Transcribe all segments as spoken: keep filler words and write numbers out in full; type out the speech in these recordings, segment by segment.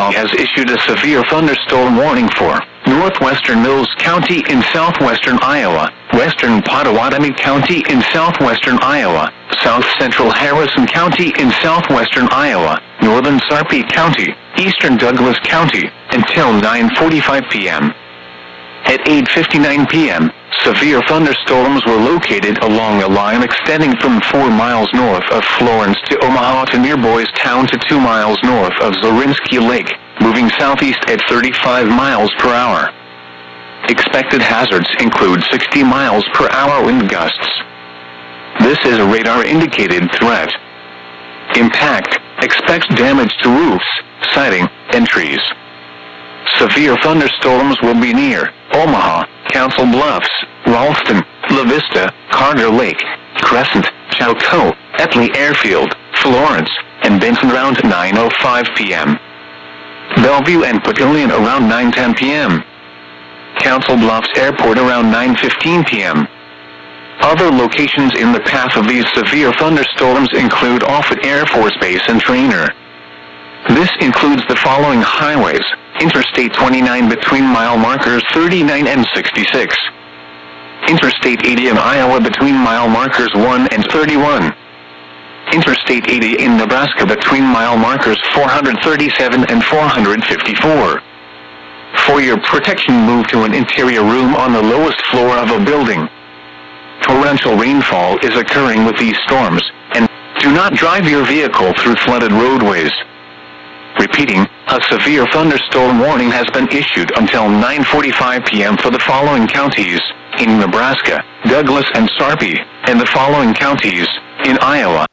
Omaha has issued a severe thunderstorm warning for northwestern Mills County in southwestern Iowa, western Pottawatomie County in southwestern Iowa, south central Harrison County in southwestern Iowa, northern Sarpy County, eastern Douglas County, until nine forty-five p m At eight fifty-nine p m, severe thunderstorms were located along a line extending from four miles north of Florence to Omaha to near Boys Town to two miles north of Zorinsky Lake, moving southeast at thirty-five miles per hour. Expected hazards include sixty miles per hour wind gusts. This is a radar-indicated threat. Impact: expect damage to roofs, siding, and trees. Severe thunderstorms will be near Omaha, Council Bluffs, Ralston, La Vista, Carter Lake, Crescent, Chilco, Etley Airfield, Florence, and Benton around nine oh five p m Bellevue and Patillion around nine ten p m Council Bluffs Airport around nine fifteen p m Other locations in the path of these severe thunderstorms include Offutt Air Force Base and Trainer. This includes the following highways: Interstate twenty-nine between mile markers thirty-nine and sixty-six. Interstate eighty in Iowa between mile markers one and thirty-one. Interstate eighty in Nebraska between mile markers four hundred thirty-seven and four hundred fifty-four. For your protection, move to an interior room on the lowest floor of a building. Torrential rainfall is occurring with these storms, and do not drive your vehicle through flooded roadways. Repeating, a severe thunderstorm warning has been issued until nine forty-five p m for the following counties in Nebraska, Douglas and Sarpy, and the following counties in Iowa.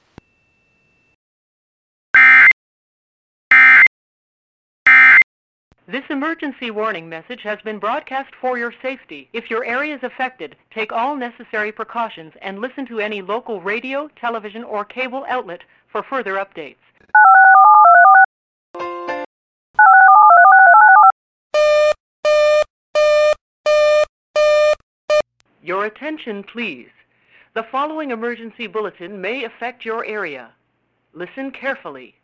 This emergency warning message has been broadcast for your safety. If your area is affected, take all necessary precautions and listen to any local radio, television, or cable outlet for further updates. Your attention, please. The following emergency bulletin may affect your area. Listen carefully.